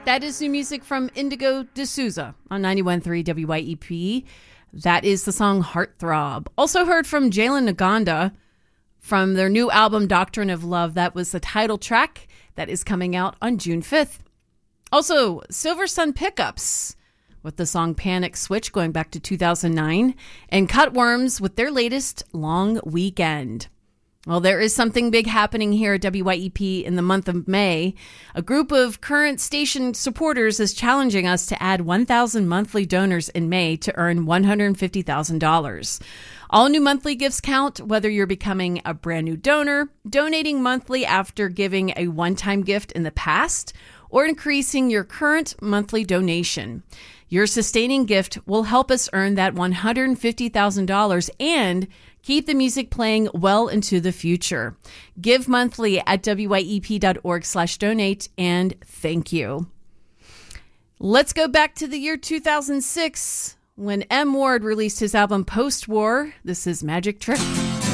That is new music from Indigo D'Souza on 91.3 WYEP. That is the song Heartthrob. Also heard from Jalen Naganda from their new album Doctrine of Love. That was the title track that is coming out on June 5th. Also, Silver Sun Pickups with the song Panic Switch going back to 2009. And Cutworms with their latest Long Weekend. Well, there is something big happening here at WYEP in the month of May. A group of current station supporters is challenging us to add 1,000 monthly donors in May to earn $150,000. All new monthly gifts count, whether you're becoming a brand new donor, donating monthly after giving a one-time gift in the past, or increasing your current monthly donation. Your sustaining gift will help us earn that $150,000 and keep the music playing well into the future. Give monthly at wyep.org/donate, and thank you. Let's go back to the year 2006 when M. Ward released his album Post-War. This is Magic Trick.